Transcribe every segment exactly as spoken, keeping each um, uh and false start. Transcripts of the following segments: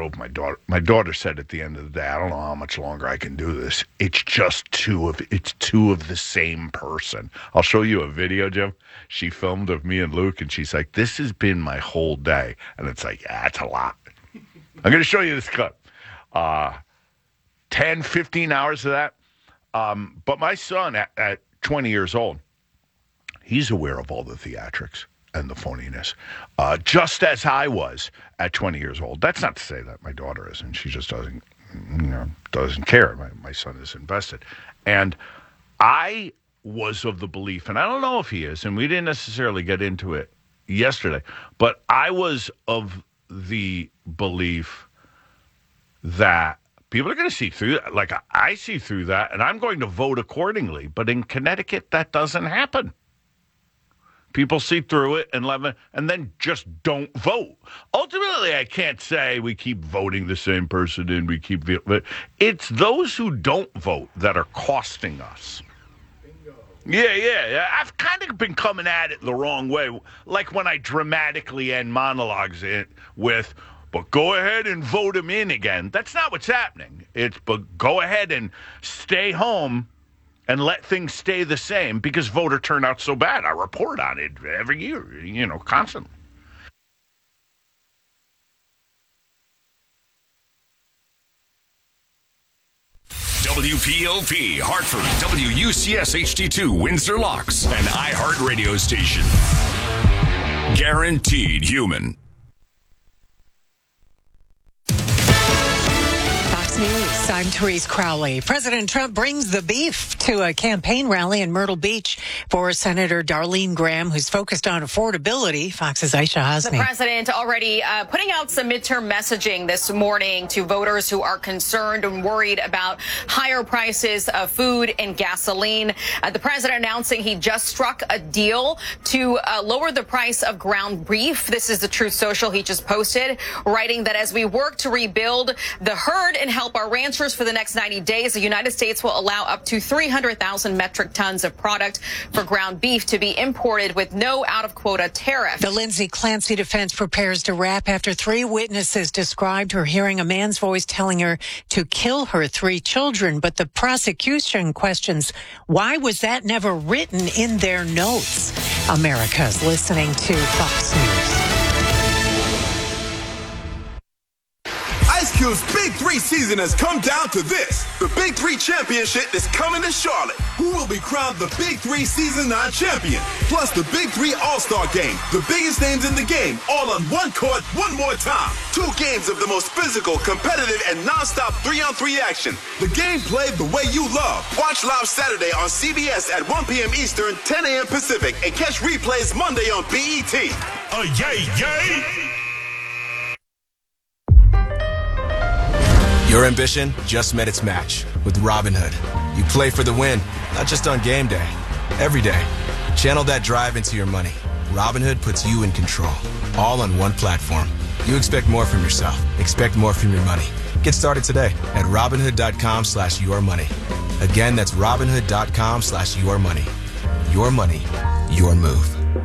drove my daughter. My daughter said at the end of the day, I don't know how much longer I can do this. It's just two of it's two of the same person. I'll show you a video, Jim. She filmed of me and Luke, and she's like, this has been my whole day. And it's like, yeah, it's a lot. I'm going to show you this clip. Uh, ten, fifteen hours of that. Um, but my son, at, at twenty years old, he's aware of all the theatrics and the phoniness, uh, just as I was at twenty years old. That's not to say that my daughter isn't. She just doesn't, you know, doesn't care. My, my son is invested. And I was of the belief, and I don't know if he is, and we didn't necessarily get into it yesterday, but I was of the belief that people are going to see through that. Like, I see through that, and I'm going to vote accordingly. But in Connecticut, that doesn't happen. People see through it and let me, and then just don't vote. Ultimately, I can't say we keep voting the same person in, we keep, but it's those who don't vote that are costing us. Bingo. Yeah, yeah, yeah. I've kind of been coming at it the wrong way. Like when I dramatically end monologues in with, but go ahead and vote him in again. That's not what's happening. It's, but go ahead and stay home and let things stay the same because voter turnout's so bad. I report on it every year, you know, constantly. W P O P, Hartford, W U C S H D two, Windsor Locks, an iHeart radio station. Guaranteed human. News. I'm Therese Crowley. President Trump brings the beef to a campaign rally in Myrtle Beach for Senator Darlene Graham, who's focused on affordability. Fox's Aisha Hasmi. The president already uh, putting out some midterm messaging this morning to voters who are concerned and worried about higher prices of food and gasoline. Uh, the president announcing he just struck a deal to uh, lower the price of ground beef. This is the Truth Social he just posted, writing that as we work to rebuild the herd and help our ranchers for the next ninety days, the United States will allow up to three hundred thousand metric tons of product for ground beef to be imported with no out-of-quota tariff. The Lindsay Clancy defense prepares to wrap after three witnesses described her hearing a man's voice telling her to kill her three children. But the prosecution questions, why was that never written in their notes? America's listening to Fox News. Ice Cube's Big Three season has come down to this. The Big Three Championship is coming to Charlotte. Who will be crowned the Big Three Season nine champion? Plus the Big Three All-Star Game. The biggest names in the game, all on one court, one more time. Two games of the most physical, competitive, and non-stop three-on-three action. The game played the way you love. Watch live Saturday on C B S at one p.m. Eastern, ten a.m. Pacific, and catch replays Monday on B E T. Oh, yay, yay! Your ambition just met its match with Robinhood. You play for the win, not just on game day, every day. Channel that drive into your money. Robinhood puts you in control, all on one platform. You expect more from yourself. Expect more from your money. Get started today at Robinhood.com slash your money. Again, that's Robinhood.com slash your money. Your money, your move.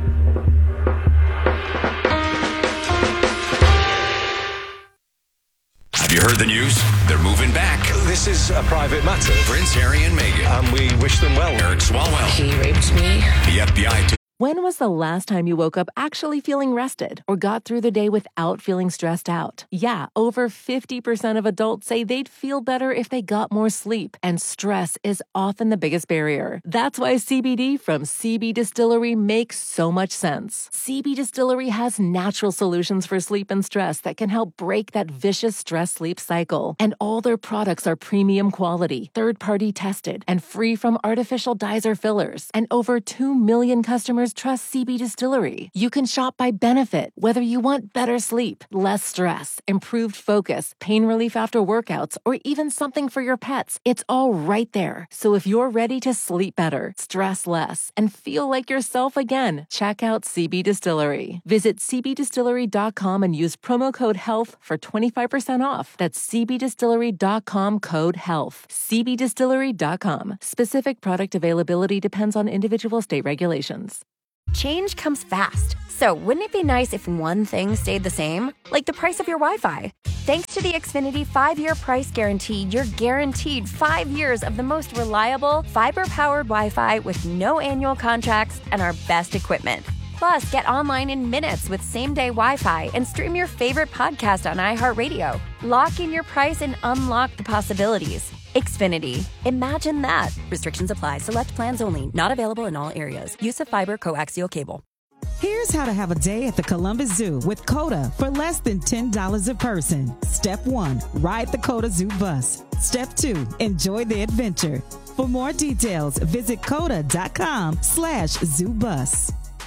Have you heard the news? They're moving back. This is a private matter. Prince Harry and Meghan. And we wish them well. Eric Swalwell. He raped me. The F B I. T- When was the last time you woke up actually feeling rested or got through the day without feeling stressed out? Yeah, over fifty percent of adults say they'd feel better if they got more sleep, and stress is often the biggest barrier. That's why C B D from C B Distillery makes so much sense. C B Distillery has natural solutions for sleep and stress that can help break that vicious stress-sleep cycle. And all their products are premium quality, third-party tested, and free from artificial dyes or fillers. And over two million customers trust C B Distillery. You can shop by benefit, whether you want better sleep, less stress, improved focus, pain relief after workouts, or even something for your pets. It's all right there. So if you're ready to sleep better, stress less, and feel like yourself again, check out C B Distillery. Visit c b distillery dot com and use promo code HEALTH for twenty-five percent off. That's c b distillery dot com code HEALTH. c b distillery dot com. Specific product availability depends on individual state regulations. Change comes fast. So wouldn't it be nice if one thing stayed the same? Like the price of your Wi-Fi. Thanks to the Xfinity five-year price guarantee, you're guaranteed five years of the most reliable, fiber-powered Wi-Fi with no annual contracts and our best equipment. Plus, get online in minutes with same-day Wi-Fi and stream your favorite podcast on iHeartRadio. Lock in your price and unlock the possibilities. Xfinity. Imagine that. Restrictions apply. Select plans only. Not available in all areas. Use of fiber coaxial cable. Here's how to have a day at the Columbus Zoo with CODA for less than ten dollars a person. Step one, ride the CODA Zoo bus. Step two, enjoy the adventure. For more details, visit coda.com slash zoo bus.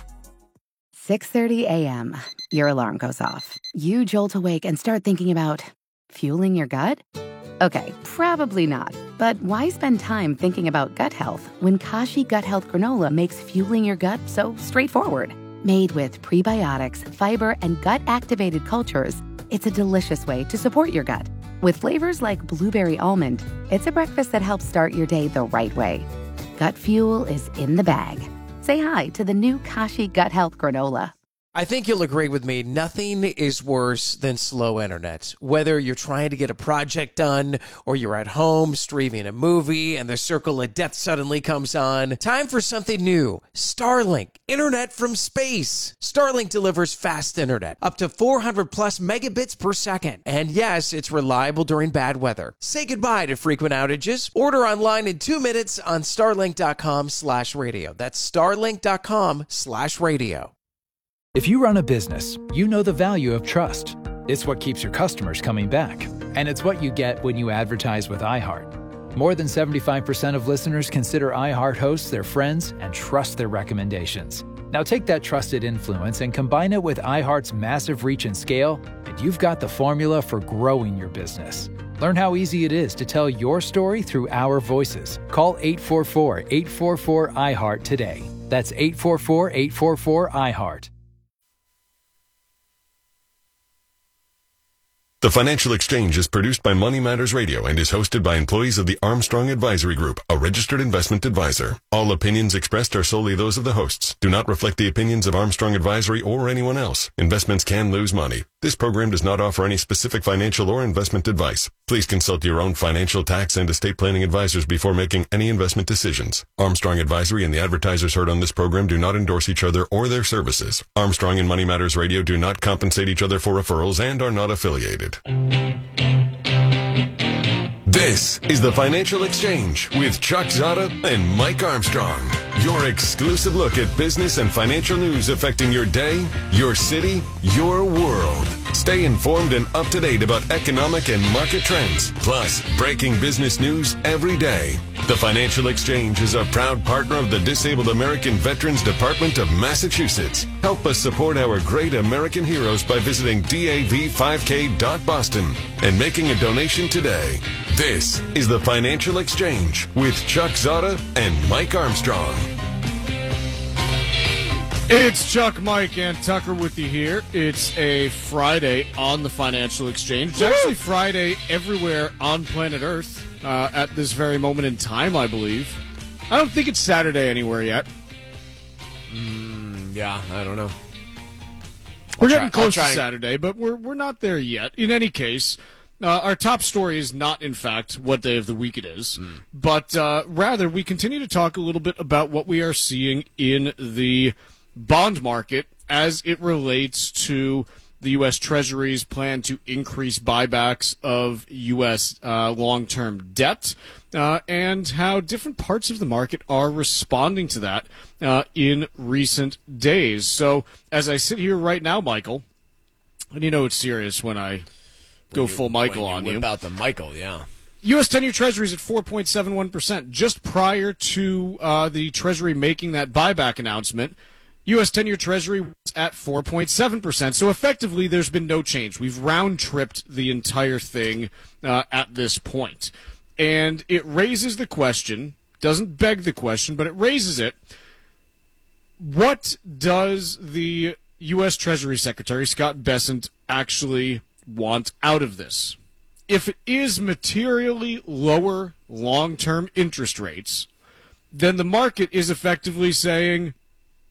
six thirty a.m. Your alarm goes off. You jolt awake and start thinking about fueling your gut? Okay, probably not. But why spend time thinking about gut health when Kashi Gut Health Granola makes fueling your gut so straightforward? Made with prebiotics, fiber, and gut-activated cultures, it's a delicious way to support your gut. With flavors like blueberry almond, it's a breakfast that helps start your day the right way. Gut fuel is in the bag. Say hi to the new Kashi Gut Health Granola. I think you'll agree with me. Nothing is worse than slow internet. Whether you're trying to get a project done or you're at home streaming a movie and the circle of death suddenly comes on. Time for something new. Starlink. Internet from space. Starlink delivers fast internet. Up to four hundred plus megabits per second. And yes, it's reliable during bad weather. Say goodbye to frequent outages. Order online in two minutes on starlink.com slash radio. That's starlink.com slash radio. If you run a business, you know the value of trust. It's what keeps your customers coming back. And it's what you get when you advertise with iHeart. More than seventy-five percent of listeners consider iHeart hosts their friends and trust their recommendations. Now take that trusted influence and combine it with iHeart's massive reach and scale, and you've got the formula for growing your business. Learn how easy it is to tell your story through our voices. Call eight four four, eight four four, iHeart today. That's eight four four, eight four four, iHeart. The Financial Exchange is produced by Money Matters Radio and is hosted by employees of the Armstrong Advisory Group, a registered investment advisor. All opinions expressed are solely those of the hosts, do not reflect the opinions of Armstrong Advisory or anyone else. Investments can lose money. This program does not offer any specific financial or investment advice. Please consult your own financial, tax, and estate planning advisors before making any investment decisions. Armstrong Advisory and the advertisers heard on this program do not endorse each other or their services. Armstrong and Money Matters Radio do not compensate each other for referrals and are not affiliated. This is the Financial Exchange with Chuck Zada and Mike Armstrong. Your exclusive look at business and financial news affecting your day, your city, your world. Stay informed and up to date about economic and market trends, plus breaking business news every day. The Financial Exchange is a proud partner of the Disabled American Veterans Department of Massachusetts. Help us support our great American heroes by visiting D A V five K dot boston and making a donation today. This is the Financial Exchange with Chuck Zada and Mike Armstrong. It's Chuck, Mike, and Tucker with you here. It's a Friday on the Financial Exchange. It's actually Friday everywhere on planet Earth uh, at this very moment in time, I believe. I don't think it's Saturday anywhere yet. Mm, yeah, I don't know. We're I'll getting try, close to and... Saturday, but we're we're not there yet. In any case, uh, our top story is not, in fact, what day of the week it is, mm. but uh, rather we continue to talk a little bit about what we are seeing in the bond market as it relates to the U S. Treasury's plan to increase buybacks of U S uh, long-term debt uh, and how different parts of the market are responding to that uh, in recent days. So as I sit here right now, Michael, and you know it's serious when I go when you, full Michael when you on whip you. About the Michael, yeah. U S ten-year Treasury is at four point seven one percent. Just prior to uh, the Treasury making that buyback announcement, U S ten-year Treasury was at four point seven percent. So effectively, there's been no change. We've round-tripped the entire thing uh, at this point. And it raises the question, doesn't beg the question, but it raises it. What does the U S. Treasury Secretary, Scott Bessent, actually want out of this? If it is materially lower long-term interest rates, then the market is effectively saying,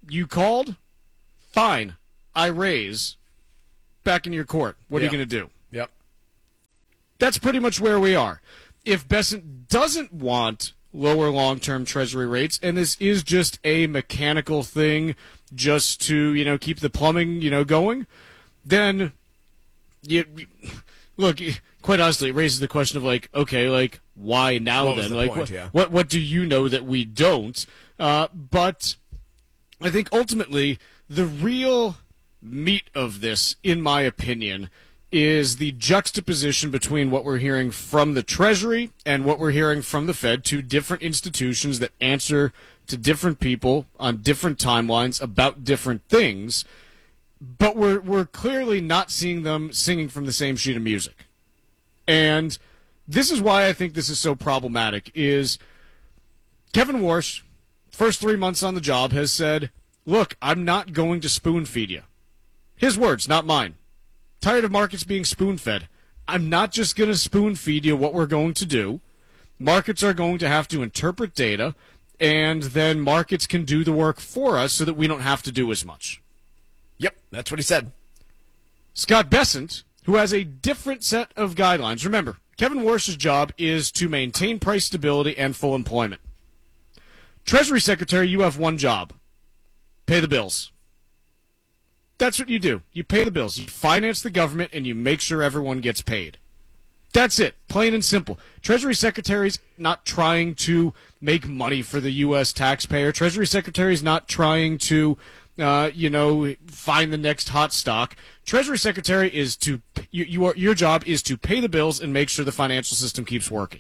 you called, fine, I raise, back in your court. What Yep. are you going to do? Yep. That's pretty much where we are. If Bessent doesn't want lower long-term Treasury rates, and this is just a mechanical thing just to, you know, keep the plumbing, you know, going, then, you, look, quite honestly, it raises the question of, like, okay, like, why now What was then? the Like, point, what, yeah. what, what do you know that we don't? Uh, but I think ultimately the real meat of this, in my opinion, is the juxtaposition between what we're hearing from the Treasury and what we're hearing from the Fed, two different institutions that answer to different people on different timelines about different things, but we're we're clearly not seeing them singing from the same sheet of music. And this is why I think this is so problematic, is Kevin Warsh, first three months on the job, has said, look, I'm not going to spoon feed you. His words, not mine. Tired of markets being spoon-fed. I'm not just going to spoon-feed you what we're going to do. Markets are going to have to interpret data, and then markets can do the work for us so that we don't have to do as much. Yep, that's what he said. Scott Bessent, who has a different set of guidelines. Remember, Kevin Warsh's job is to maintain price stability and full employment. Treasury Secretary, you have one job. Pay the bills. That's what you do. You pay the bills. You finance the government, and you make sure everyone gets paid. That's it. Plain and simple. Treasury Secretary's not trying to make money for the U S taxpayer. Treasury Secretary's not trying to, uh, you know, find the next hot stock. Treasury Secretary is to, you, you are, your job is to pay the bills and make sure the financial system keeps working.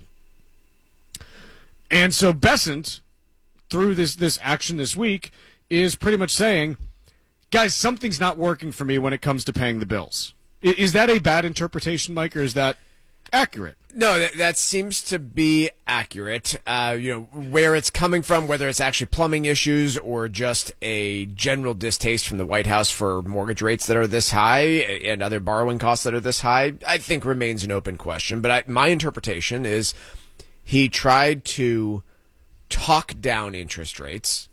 And so Bessent, through this, this action this week, is pretty much saying, guys, something's not working for me when it comes to paying the bills. Is that a bad interpretation, Mike, or is that accurate? No, that, that seems to be accurate. Uh, you know, where it's coming from, whether it's actually plumbing issues or just a general distaste from the White House for mortgage rates that are this high and other borrowing costs that are this high, I think remains an open question. But I, my interpretation is he tried to talk down interest rates.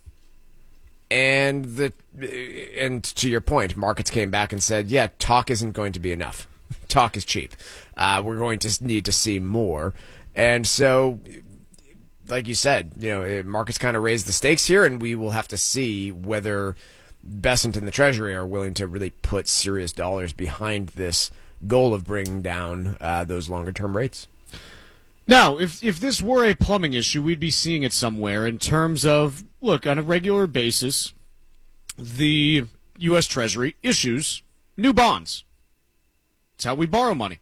And the and to your point, markets came back and said, yeah, talk isn't going to be enough. Talk is cheap. Uh, we're going to need to see more. And so, like you said, you know, markets kind of raised the stakes here, and we will have to see whether Bessent and the Treasury are willing to really put serious dollars behind this goal of bringing down uh, those longer-term rates. Now, if if this were a plumbing issue, we'd be seeing it somewhere in terms of, look, on a regular basis, the U S Treasury issues new bonds. It's how we borrow money.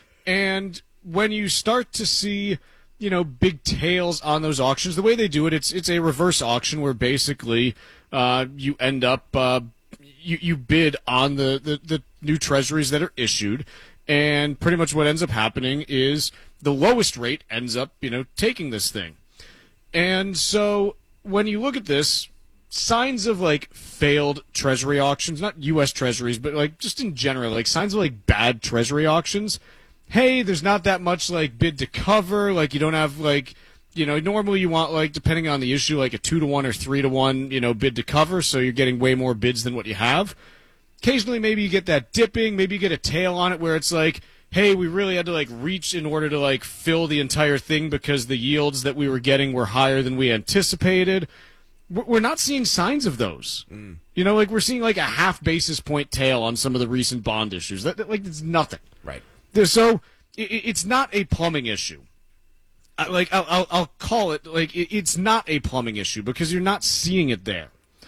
And when you start to see, you know, big tails on those auctions, the way they do it, it's it's a reverse auction where basically uh, you end up, uh, you, you bid on the, the, the new treasuries that are issued, and pretty much what ends up happening is the lowest rate ends up, you know, taking this thing. And so when you look at this, signs of, like, failed treasury auctions, not U S treasuries, but, like, just in general, like, signs of, like, bad treasury auctions. Hey, there's not that much, like, bid to cover. Like, you don't have, like, you know, normally you want, like, depending on the issue, like a two to one or three to one, you know, bid to cover, so you're getting way more bids than what you have. Occasionally, maybe you get that dipping. Maybe you get a tail on it where it's like, hey, we really had to, like, reach in order to, like, fill the entire thing because the yields that we were getting were higher than we anticipated. We're not seeing signs of those. Mm. You know, like, we're seeing, like, a half basis point tail on some of the recent bond issues. That, that like, it's nothing. Right. So it, it's not a plumbing issue. I, like, I'll, I'll, I'll call it, like, it, it's not a plumbing issue because you're not seeing it there.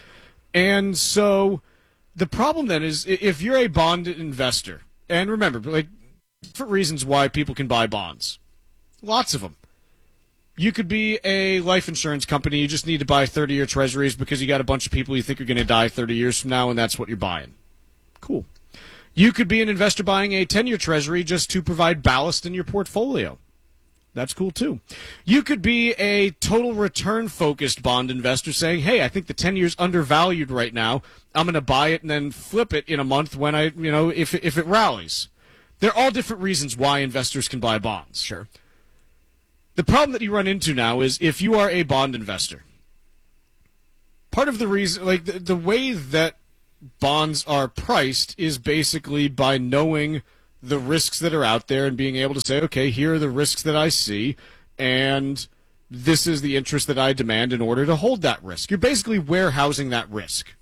And so the problem then is if you're a bond investor, and remember, like, for reasons why people can buy bonds. Lots of them. You could be a life insurance company. You just need to buy thirty-year treasuries because you got a bunch of people you think are going to die thirty years from now, and that's what you're buying. Cool. You could be an investor buying a ten-year treasury just to provide ballast in your portfolio. That's cool, too. You could be a total return-focused bond investor saying, hey, I think the ten year's undervalued right now. I'm going to buy it and then flip it in a month when I, you know, if if it rallies. They're all different reasons why investors can buy bonds. Sure. The problem that you run into now is if you are a bond investor part of the reason, like the, the way that bonds are priced is basically by knowing the risks that are out there and being able to say, okay, here are the risks that I see, and this is the interest that I demand in order to hold that risk. You're basically warehousing that risk.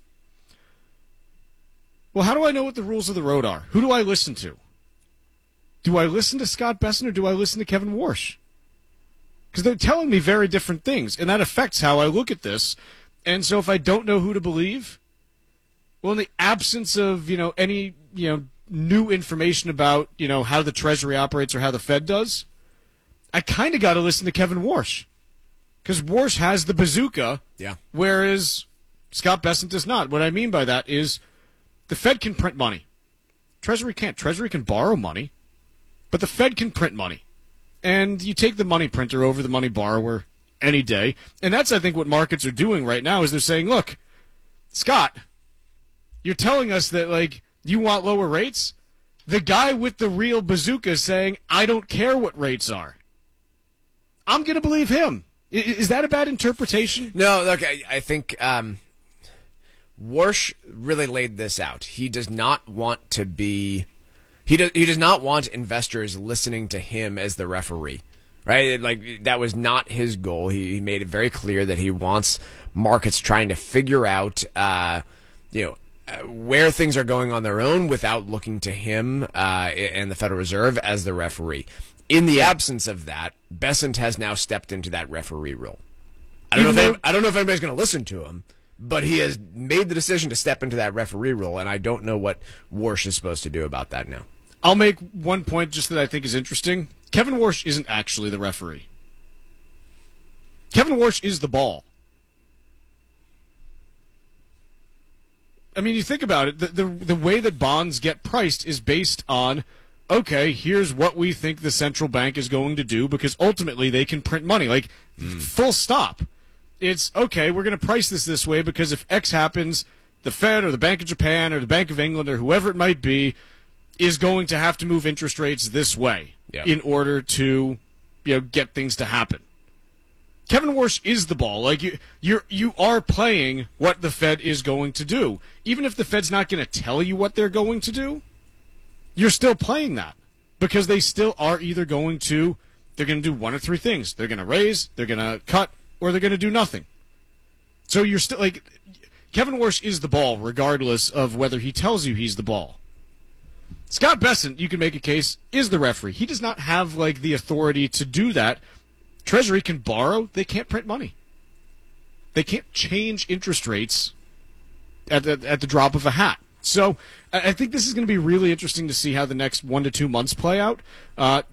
Well, how do I know what the rules of the road are? Who do I listen to? Do I listen to Scott Bessent or do I listen to Kevin Warsh? Because they're telling me very different things, and that affects how I look at this. And so if I don't know who to believe, well, in the absence of, you know, any, you know, new information about, you know, how the Treasury operates or how the Fed does, I kind of got to listen to Kevin Warsh. Because Warsh has the bazooka, yeah. whereas Scott Bessent does not. What I mean by that is the Fed can print money. Treasury can't. Treasury can borrow money, but the Fed can print money. And you take the money printer over the money borrower any day. And that's, I think, what markets are doing right now is they're saying, look, Scott, you're telling us that, like, you want lower rates? The guy with the real bazooka is saying, I don't care what rates are. I'm going to believe him. Is that a bad interpretation? No, look, I, I think um, Warsh really laid this out. He does not want to be... He does, he does not want investors listening to him as the referee, right? Like, that was not his goal. He, he made it very clear that he wants markets trying to figure out, uh, you know, uh, where things are going on their own without looking to him uh, and the Federal Reserve as the referee. In the absence of that, Bessent has now stepped into that referee role. I don't know if any, I don't know if anybody's going to listen to him, but he has made the decision to step into that referee role, and I don't know what Warsh is supposed to do about that now. I'll make one point just that I think is interesting. Kevin Warsh isn't actually the referee. Kevin Warsh is the ball. I mean, you think about it, the, the, the way that bonds get priced is based on, okay, here's what we think the central bank is going to do, because ultimately they can print money. Like, mm. full stop. It's, okay, we're going to price this this way because if X happens, the Fed or the Bank of Japan or the Bank of England or whoever it might be is going to have to move interest rates this way yeah. in order to, you know, get things to happen. Kevin Warsh is the ball. Like, you, you're you are playing what the Fed is going to do, even if the Fed's not going to tell you what they're going to do. You're still playing that because they still are either going to, they're going to do one of three things. They're going to raise, they're going to cut, or they're going to do nothing. So you're still, like, Kevin Warsh is the ball regardless of whether he tells you he's the ball. Scott Bessent, you can make a case, is the referee. He does not have, like, the authority to do that. Treasury can borrow. They can't print money. They can't change interest rates at the, at the drop of a hat. So I think this is going to be really interesting to see how the next one to two months play out. A uh,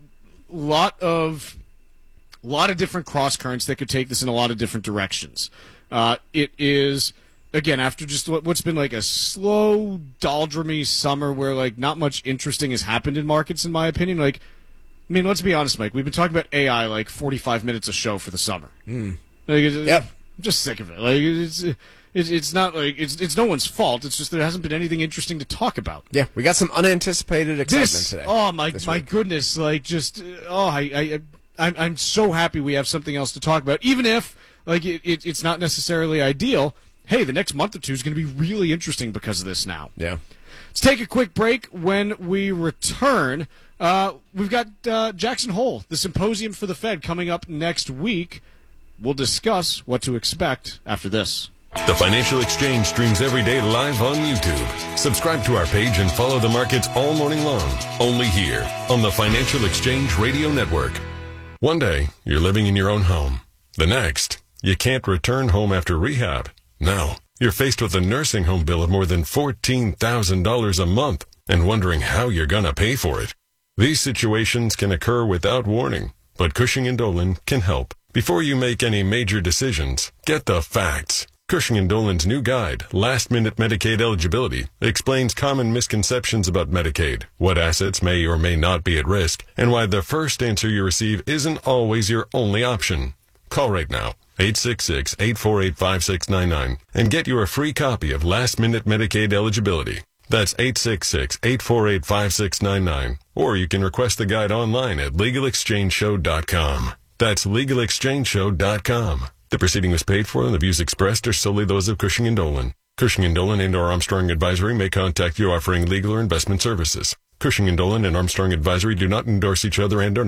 lot of lot of different cross currents that could take this in a lot of different directions. Uh, it is, again, after just what's been like a slow, doldrumy summer where like not much interesting has happened in markets, in my opinion. Like, I mean, let's be honest, Mike. We've been talking about A I like forty-five minutes a show for the summer. Mm. Like, it's, yep. I'm just sick of it. Like, it's. It's it's not like it's it's no one's fault. It's just there hasn't been anything interesting to talk about. Yeah, we got some unanticipated excitement this, today. Oh my my week. goodness! Like just oh I I I'm I'm so happy we have something else to talk about. Even if like it, it it's not necessarily ideal. Hey, the next month or two is going to be really interesting because of this now. Yeah. Let's take a quick break. When we return, uh, we've got uh, Jackson Hole, the symposium for the Fed, coming up next week. We'll discuss what to expect after this. The Financial Exchange streams every day live on YouTube. Subscribe to our page and follow the markets all morning long. Only here on the Financial Exchange Radio Network. One day, you're living in your own home. The next, you can't return home after rehab. No, you're faced with a nursing home bill of more than fourteen thousand dollars a month and wondering how you're going to pay for it. These situations can occur without warning, but Cushing and Dolan can help. Before you make any major decisions, get the facts. Cushing and Dolan's new guide, Last Minute Medicaid Eligibility, explains common misconceptions about Medicaid, what assets may or may not be at risk, and why the first answer you receive isn't always your only option. Call right now, eight six six, eight four eight, five six nine nine, and get your free copy of Last Minute Medicaid Eligibility. That's eight six six, eight four eight, five six nine nine, or you can request the guide online at legal exchange show dot com. That's legal exchange show dot com. The proceeding was paid for, and the views expressed are solely those of Cushing and Dolan. Cushing and Dolan and or Armstrong Advisory may contact you offering legal or investment services. Cushing and Dolan and Armstrong Advisory do not endorse each other and are